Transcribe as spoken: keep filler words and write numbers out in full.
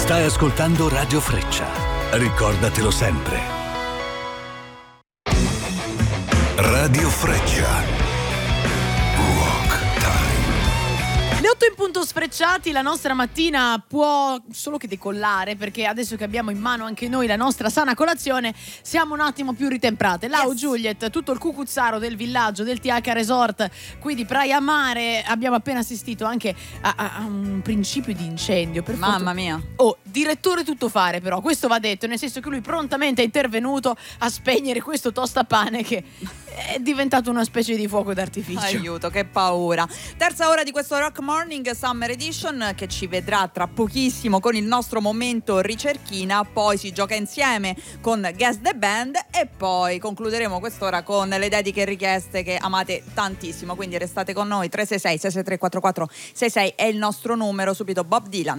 Stai ascoltando Radio Freccia. Ricordatelo sempre. Radio Freccia. Le otto in punto sfrecciati, la nostra mattina può solo che decollare, perché adesso che abbiamo in mano anche noi la nostra sana colazione siamo un attimo più ritemprate. Lau, yes. Juliet, tutto il cucuzzaro del villaggio del T H Resort qui di Praia Mare, abbiamo appena assistito anche a, a, a un principio di incendio. Per Mamma fortuna... mia. Oh, direttore tuttofare però, questo va detto, nel senso che lui prontamente è intervenuto a spegnere questo tostapane che è diventato una specie di fuoco d'artificio. Aiuto, che paura. Terza ora di questo Rock Morning Summer Edition, che ci vedrà tra pochissimo con il nostro momento ricerchina, poi si gioca insieme con Guess the Band e poi concluderemo quest'ora con le dediche e richieste che amate tantissimo, quindi restate con noi. Tre sei sei sei sei tre quattro quattro sei sei è il nostro numero. Subito Bob Dylan.